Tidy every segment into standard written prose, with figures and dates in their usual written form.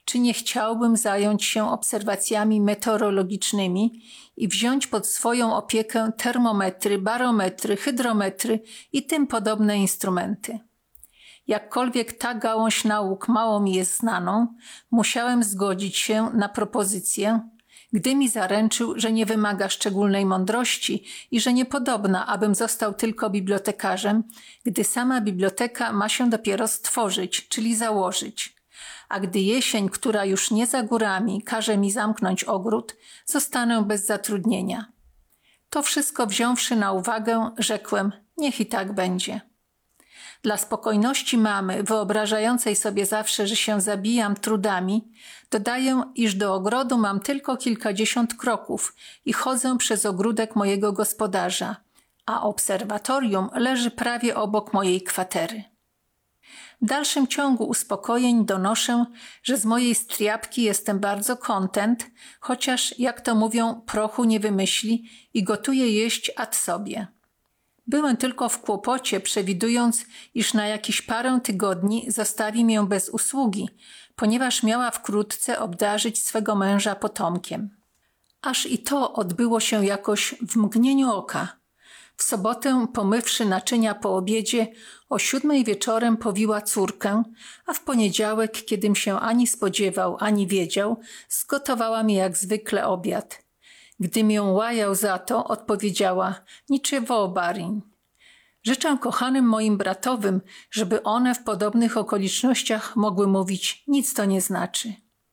czy nie chciałbym zająć się obserwacjami meteorologicznymi i wziąć pod swoją opiekę termometry, barometry, hydrometry i tym podobne instrumenty. Jakkolwiek ta gałąź nauk mało mi jest znaną, musiałem zgodzić się na propozycję, gdy mi zaręczył, że nie wymaga szczególnej mądrości i że niepodobna, abym został tylko bibliotekarzem, gdy sama biblioteka ma się dopiero stworzyć, czyli założyć. A gdy jesień, która już nie za górami, każe mi zamknąć ogród, zostanę bez zatrudnienia. To wszystko wziąwszy na uwagę, rzekłem, niech i tak będzie. Dla spokojności mamy, wyobrażającej sobie zawsze, że się zabijam trudami, dodaję, iż do ogrodu mam tylko kilkadziesiąt kroków i chodzę przez ogródek mojego gospodarza, a obserwatorium leży prawie obok mojej kwatery. W dalszym ciągu uspokojeń donoszę, że z mojej striapki jestem bardzo kontent, chociaż, jak to mówią, prochu nie wymyśli i gotuję jeść ad sobie. Byłem tylko w kłopocie, przewidując, iż na jakieś parę tygodni zostawi mię bez usługi, ponieważ miała wkrótce obdarzyć swego męża potomkiem. Aż i to odbyło się jakoś w mgnieniu oka. W sobotę, pomywszy naczynia po obiedzie, o 7 wieczorem powiła córkę, a w poniedziałek, kiedym się ani spodziewał, ani wiedział, zgotowała mi jak zwykle obiad. Gdym ją łajał za to, odpowiedziała, niczego, barin. Życzę kochanym moim bratowym, żeby one w podobnych okolicznościach mogły mówić, nic to nie znaczy.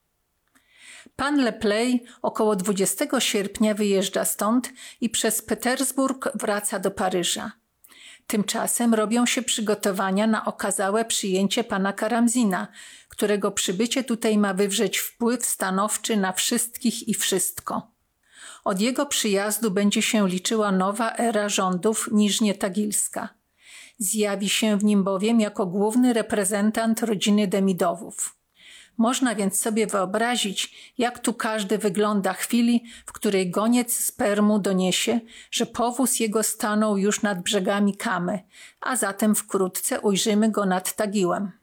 Pan Lepley około 20 sierpnia wyjeżdża stąd i przez Petersburg wraca do Paryża. Tymczasem robią się przygotowania na okazałe przyjęcie pana Karamzina, którego przybycie tutaj ma wywrzeć wpływ stanowczy na wszystkich i wszystko. Od jego przyjazdu będzie się liczyła nowa era rządów Niżnie-Tagilska. Zjawi się w nim bowiem jako główny reprezentant rodziny Demidowów. Można więc sobie wyobrazić, jak tu każdy wygląda chwili, w której goniec z Permu doniesie, że powóz jego stanął już nad brzegami Kamy, a zatem wkrótce ujrzymy go nad Tagiłem.